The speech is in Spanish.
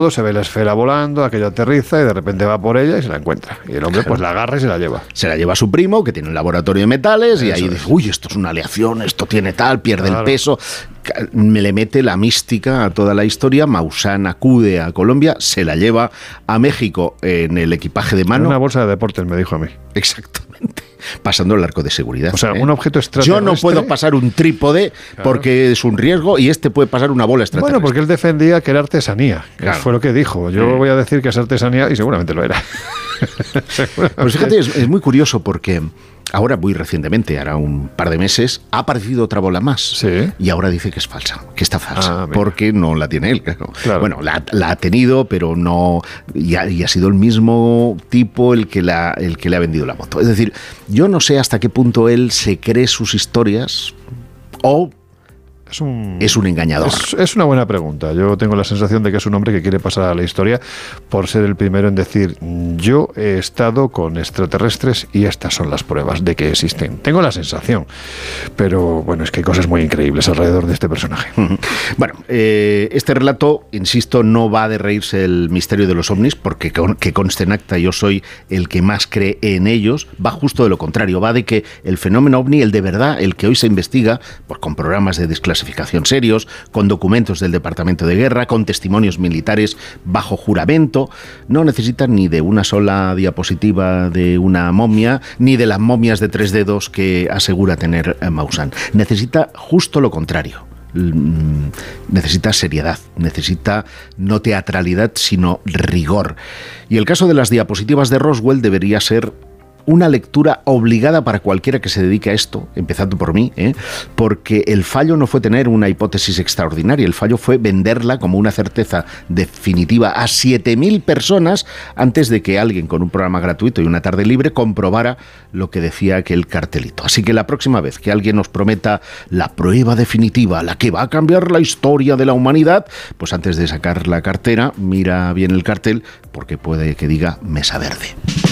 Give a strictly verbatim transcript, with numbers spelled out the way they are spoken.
se ve la esfera volando, aquello aterriza y de repente va por ella y se la encuentra. Y el hombre pues la agarra y se la lleva. Se la lleva a su primo, que tiene un laboratorio de metales, Eso y ahí es. dice, uy, esto es una aleación, esto tiene tal, pierde claro. el peso. Me le mete la mística a toda la historia. Maussan acude a Colombia, se la lleva a México en el equipaje de mano. En una bolsa de deportes, me dijo a mí. Exactamente. Pasando el arco de seguridad. O sea, ¿eh? un objeto extraterrestre. Yo no puedo pasar un trípode claro. porque es un riesgo y este puede pasar una bola extraterrestre. Bueno, porque él defendía que era artesanía. Claro. Fue lo que dijo. Yo mm. voy a decir que es artesanía y seguramente lo era. Pues fíjate, es, es muy curioso porque ahora, muy recientemente, ahora un par de meses, ha aparecido otra bola más. Sí. Y ahora dice que es falsa, que está falsa. Ah, porque no la tiene él, claro. claro. Bueno, la, la ha tenido, pero no. Y ha, y ha sido el mismo tipo el que, la, el que le ha vendido la moto. Es decir, yo no sé hasta qué punto él se cree sus historias o. Es un, es un engañador. Es, es una buena pregunta. Yo tengo la sensación de que es un hombre que quiere pasar a la historia por ser el primero en decir, yo he estado con extraterrestres y estas son las pruebas de que existen. Tengo la sensación. Pero bueno, es que hay cosas muy increíbles alrededor de este personaje. Bueno, eh, este relato, insisto, no va de reírse el misterio de los ovnis, porque con, que conste en acta, yo soy el que más cree en ellos. Va justo de lo contrario. Va de que el fenómeno ovni, el de verdad, el que hoy se investiga, pues con programas de desclasificación serios, con documentos del Departamento de Guerra, con testimonios militares bajo juramento, no necesitan ni de una sola diapositiva de una momia, ni de las momias de tres dedos que asegura tener Maussan. Necesita justo lo contrario. Necesita seriedad, necesita no teatralidad, sino rigor. Y el caso de las diapositivas de Roswell debería ser una lectura obligada para cualquiera que se dedique a esto, empezando por mí, ¿eh? porque el fallo no fue tener una hipótesis extraordinaria, el fallo fue venderla como una certeza definitiva a siete mil personas antes de que alguien con un programa gratuito y una tarde libre comprobara lo que decía aquel cartelito. Así que la próxima vez que alguien nos prometa la prueba definitiva, la que va a cambiar la historia de la humanidad, pues antes de sacar la cartera, mira bien el cartel, porque puede que diga mesa verde.